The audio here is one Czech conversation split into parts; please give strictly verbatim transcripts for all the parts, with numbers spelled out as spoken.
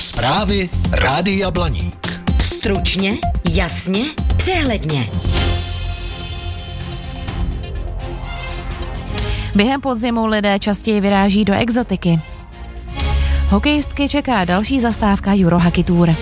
Zprávy Rádia Blaník. Stručně, jasně, přehledně. Během podzimu lidé častěji vyráží do exotiky. Hokejistky čeká další zastávka Eurohockey Tour.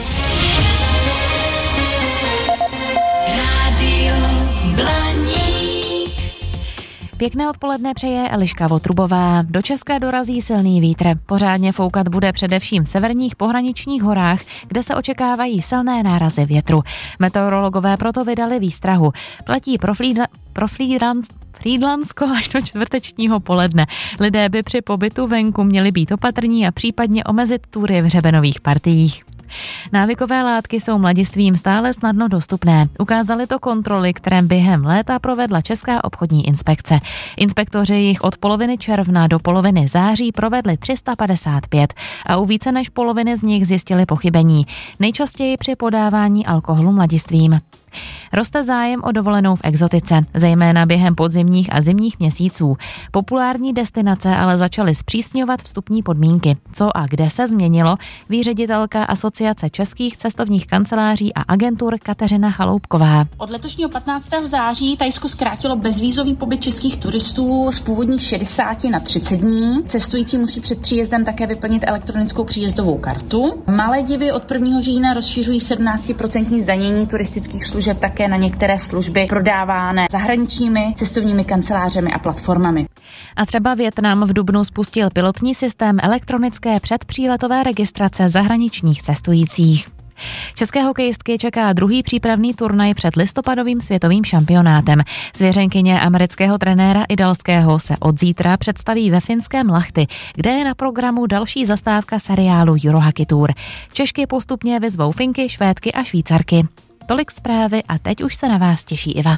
Rádio Blaník. Pěkné odpoledne přeje Eliška Votrubová. Do Česka dorazí silný vítr. Pořádně foukat bude především v severních pohraničních horách, kde se očekávají silné nárazy větru. Meteorologové proto vydali výstrahu. Platí pro, Flídla, pro Flídland, Frýdlantsko až do čtvrtečního poledne. Lidé by při pobytu venku měli být opatrní a případně omezit tury v hřebenových partiích. Návykové látky jsou mladistvím stále snadno dostupné. Ukázaly to kontroly, které během léta provedla Česká obchodní inspekce. Inspektoři jich od poloviny června do poloviny září provedli tři sta padesát pět a u více než poloviny z nich zjistili pochybení. Nejčastěji při podávání alkoholu mladistvím. Roste zájem o dovolenou v exotice, zejména během podzimních a zimních měsíců. Populární destinace ale začaly zpřísňovat vstupní podmínky. Co a kde se změnilo, ví ředitelka Asociace českých cestovních kanceláří a agentur Kateřina Chaloupková. Od letošního patnáctého září Thajsko zkrátilo bezvízový pobyt českých turistů z původních šedesáti na třicet dní. Cestující musí před příjezdem také vyplnit elektronickou příjezdovou kartu. Maledivy od prvního října rozšiřují sedmnáct procent zdanění turistických služeb také na některé služby prodávané zahraničními cestovními kancelářemi a platformami. A třeba Vietnam v dubnu spustil pilotní systém elektronické předpříletové registrace zahraničních cestujících. České hokejistky čeká druhý přípravný turnaj před listopadovým světovým šampionátem. Svěřenkyně amerického trenéra Idalského se od zítra představí ve finském Lahti, kde je na programu další zastávka seriálu Eurohockey Tour. Češky postupně vyzvou Finky, Švédky a Švýcarky. Tolik zprávy a teď už se na vás těší Iva.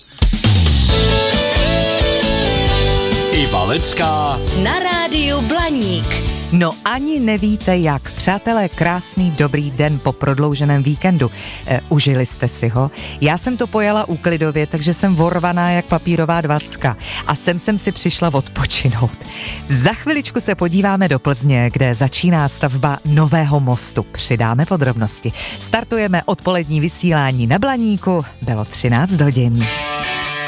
Iva Lecká Na rádiu Blaník. No ani nevíte jak. Přátelé, krásný dobrý den po prodlouženém víkendu. E, užili jste si ho? Já jsem to pojela úklidově, takže jsem vorvaná jak papírová dvacka. A sem jsem si přišla odpočinout. Za chviličku se podíváme do Plzně, kde začíná stavba nového mostu. Přidáme podrobnosti. Startujeme odpolední vysílání na Blaníku. Bylo třináct hodin.